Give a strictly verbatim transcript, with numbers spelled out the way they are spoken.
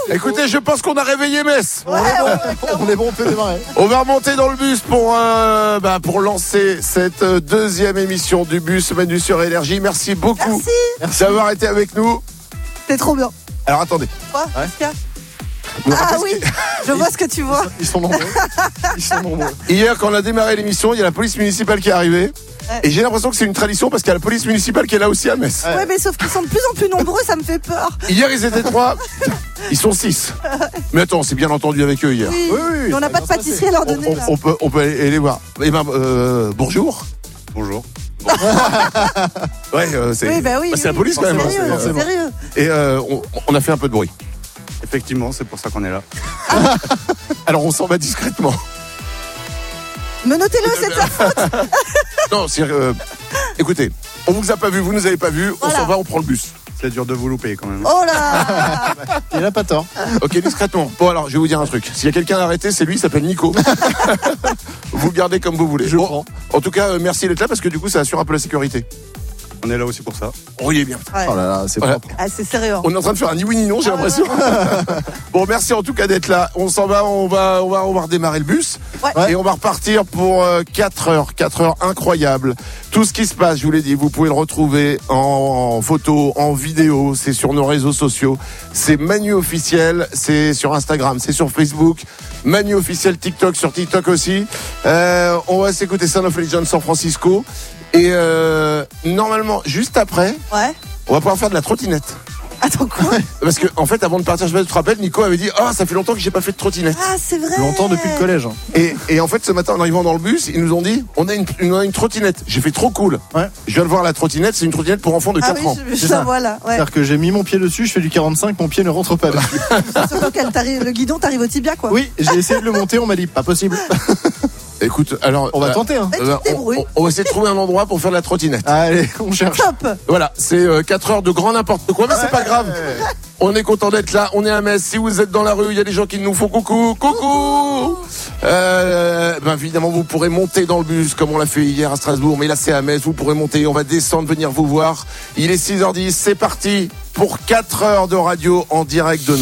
Écoutez, je pense qu'on a réveillé Metz. Ouais, ouais, On est bon, on peut démarrer. On va remonter dans le bus pour, euh, bah, pour lancer cette euh, deuxième émission du bus Manu sur Énergie. Merci beaucoup Merci. d'avoir été avec nous. C'est trop bien. Alors attendez. Quoi Ouais. Qu'est-ce qu'il y a Vous vous Ah rappelez oui, je vois ce que tu vois. Ils sont nombreux. Ils sont nombreux. Hier, quand on a démarré l'émission, il y a la police municipale qui est arrivée. Ouais. Et j'ai l'impression que c'est une tradition parce qu'il y a la police municipale qui est là aussi à Metz. Ouais, mais sauf qu'ils sont de plus en plus nombreux, ça me fait peur. Hier, ils étaient trois. Ils sont six. Mais attends, on s'est bien entendu avec eux hier. Oui, Oui, oui, mais on n'a ça pas va de bien se pâtisserie à leur On, donner. on- là. on peut, on peut aller, aller les voir. Eh ben, euh, bonjour. Bonjour. Ouais, euh, c'est Oui, bah oui. bah, c'est la oui. police quand même. hein, Sérieux, c'est- c'est sérieux. Et euh, on, on a fait un peu de bruit. Effectivement, c'est pour ça qu'on est là. Alors on s'en va discrètement. Menotez-le, c'est ça. Non, c'est euh, écoutez, on vous a pas vu, vous nous avez pas vu, on Voilà. s'en va, on prend le bus. C'est dur de vous louper quand même. Oh là. Il n'a pas tort. Ok, discrètement. Bon alors, je vais vous dire un truc. S'il y a quelqu'un à arrêter, c'est lui, il s'appelle Nico. Vous le gardez comme vous voulez. Je Bon, prends. en tout cas, euh, merci d'être là parce que du coup, ça assure un peu la sécurité. On est là aussi pour ça. Oui, bien. Ouais. Oh là là, c'est Voilà. propre. Ah, c'est sérieux. On est en train de faire un ni oui ni non, j'ai l'impression. Bon, merci en tout cas d'être là. On s'en va, on va, on va, on va redémarrer le bus. Ouais. Et on va repartir pour euh, quatre heures. quatre heures incroyables. Tout ce qui se passe, je vous l'ai dit, vous pouvez le retrouver en, en photo, en vidéo. C'est sur nos réseaux sociaux. C'est Manu officiel. C'est sur Instagram, c'est sur Facebook. Manu officiel TikTok, sur TikTok aussi. Euh, on va s'écouter Son of Legend San Francisco. Et euh, normalement, juste après, Ouais. on va pouvoir faire de la trottinette. Attends, quoi? Parce que en fait, avant de partir, je sais pas si tu te rappelles, Nico avait dit « Ah, ça fait longtemps que j'ai pas fait de trottinette. Ah, c'est vrai. Longtemps depuis le collège. » Et, et en fait, ce matin, en arrivant dans le bus, ils nous ont dit « On a une, une, on a une trottinette. » J'ai fait trop cool. Ouais. Je viens de voir la trottinette, c'est une trottinette pour enfants de Ah quatre oui, ans. je, je C'est la ça. vois là. Ouais. C'est-à-dire que j'ai mis mon pied dessus, je fais du quarante-cinq, mon pied ne rentre pas dessus. Surtout qu'elle t'arrive, le guidon t'arrive au tibia, quoi. Oui, j'ai essayé de le monter, on m'a dit pas possible. Écoute, alors... On va euh, tenter, hein. Mais tu euh, te débrouilles. on, on va essayer de trouver un endroit pour faire de la trottinette. Allez, on cherche. Top. Voilà, c'est euh, quatre heures de grand n'importe quoi, mais c'est pas grave. On est content d'être là, on est à Metz. Si vous êtes dans la rue, il y a des gens qui nous font coucou, coucou. Euh, ben évidemment, vous pourrez monter dans le bus comme on l'a fait hier à Strasbourg, mais là c'est à Metz. Vous pourrez monter, on va descendre, venir vous voir. Il est six heures dix, c'est parti pour quatre heures de radio en direct de